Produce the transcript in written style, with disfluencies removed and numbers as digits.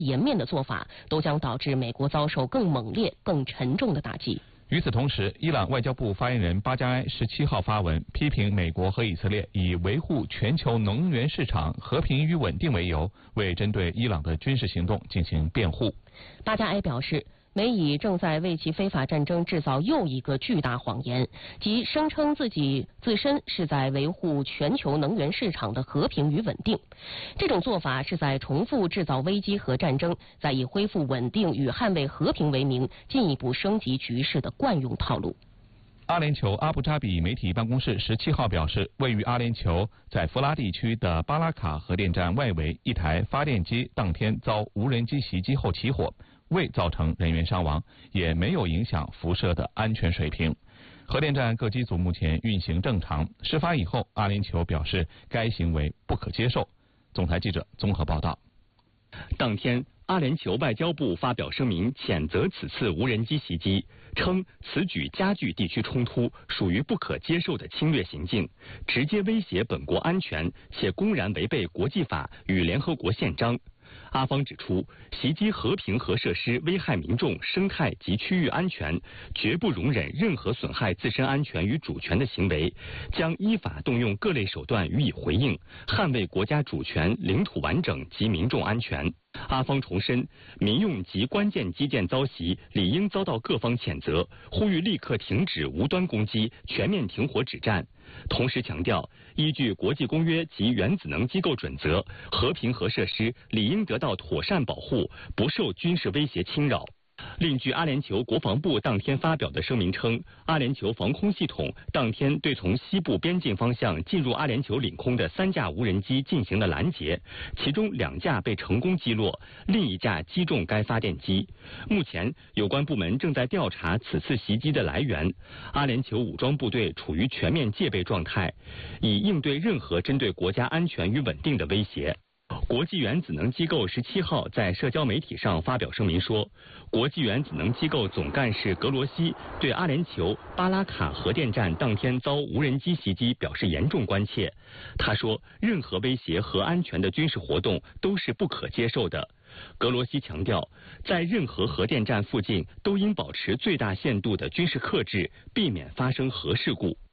颜面的做法，都将导致美国遭受更猛烈、更沉重的打击。 与此同时，伊朗外交部发言人巴加埃17号发文，批评美国和以色列以维护全球能源市场和平与稳定为由，为针对伊朗的军事行动进行辩护。 巴加埃表示，美以正在为其非法战争制造又一个巨大谎言，即声称自身是在维护全球能源市场的和平与稳定。这种做法是在重复制造危机和战争，在以恢复稳定与捍卫和平为名，进一步升级局势的惯用套路。 阿联酋阿布扎比媒体办公室17号表示，位于阿联酋在弗拉地区的巴拉卡核电站外围一台发电机当天遭无人机袭击后起火，未造成人员伤亡，也没有影响辐射的安全水平。核电站各机组目前运行正常。事发以后，阿联酋表示该行为不可接受。总台记者综合报道。 当天，阿联酋外交部发表声明，谴责此次无人机袭击，称此举加剧地区冲突，属于不可接受的侵略行径，直接威胁本国安全，且公然违背国际法与联合国宪章。阿方指出，袭击和平核设施危害民众、生态及区域安全，绝不容忍任何损害自身安全与主权的行为，将依法动用各类手段予以回应，捍卫国家主权、领土完整及民众安全。阿方重申，民用及关键基建遭袭，理应遭到各方谴责，呼吁立刻停止无端攻击，全面停火止战。同时强调，依据国际公约及原子能机构准则，和平核设施理应得到妥善保护，不受军事威胁侵扰。另据阿联酋国防部当天发表的声明称，阿联酋防空系统当天对从西部边境方向进入阿联酋领空的3架无人机进行了拦截，其中2架被成功击落，另1架击中该发电机。目前，有关部门正在调查此次袭击的来源。阿联酋武装部队处于全面戒备状态，以应对任何针对国家安全与稳定的威胁。国际原子能机构17号在社交媒体上发表声明说，国际原子能机构总干事格罗西对阿联酋巴拉卡核电站当天遭无人机袭击表示严重关切。他说，任何威胁核安全的军事活动都是不可接受的。格罗西强调，在任何核电站附近都应保持最大限度的军事克制，避免发生核事故。